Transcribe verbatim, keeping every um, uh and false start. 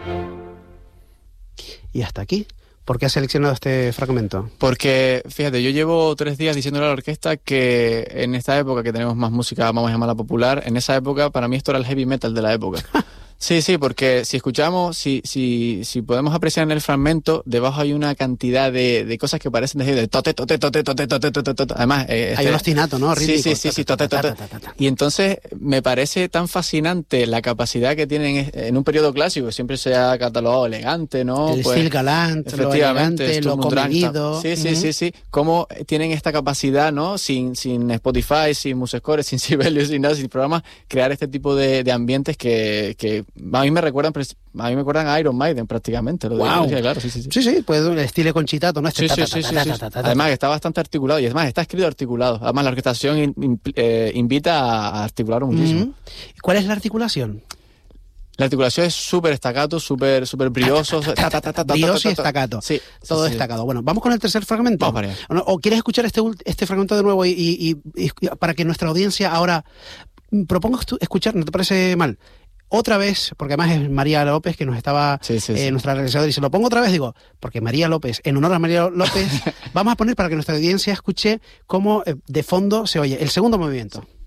Y hasta aquí. ¿Por qué has seleccionado este fragmento? Porque, fíjate, yo llevo tres días diciéndole a la orquesta que en esta época que tenemos más música, vamos a llamarla popular, en esa época para mí esto era el heavy metal de la época. Sí, sí, porque si escuchamos, si si si podemos apreciar en el fragmento, debajo hay una cantidad de, de cosas que parecen de heavy, de tote, tote, tote, tote, tote, tote, tote. Además, eh, hay este, un ostinato, ¿no? Rítmico. Sí, sí, sí, sí, tote, tote. Y entonces me parece tan fascinante la capacidad que tienen en un periodo clásico, siempre se ha catalogado elegante, ¿no? El pues, estilo galante, lo elegante, lo comedido. Sí, sí, uh-huh. sí, sí. Cómo tienen esta capacidad, ¿no? Sin sin Spotify, sin Musescore, sin Sibelius, sin nada, sin programas, crear este tipo de, de ambientes que, que a mí me recuerdan a mí me recuerdan a Iron Maiden prácticamente. Lo wow. digo, claro, sí, sí, sí. Sí, sí, pues el estilo Conchitato, ¿no? Este sí, sí, sí, sí, sí. Además que está bastante articulado y además está escrito articulado. Además la orquestación in, in, eh, invita a articularlo muchísimo. Mm-hmm. ¿Cuál es la articulación? La articulación es súper estacato, súper súper brioso. Brioso y estacato. Sí. Todo sí, destacado. Sí. Bueno, vamos con el tercer fragmento. Vamos para allá. ¿O, o quieres escuchar este, este fragmento de nuevo y, y, y, y para que nuestra audiencia ahora... Propongo escuchar, ¿no te parece mal? Otra vez, porque además es María López que nos estaba, sí, sí, eh, sí. nuestra realizadora, y se lo pongo otra vez, digo, porque María López, en honor a María López, vamos a poner para que nuestra audiencia escuche cómo eh, de fondo se oye el segundo movimiento.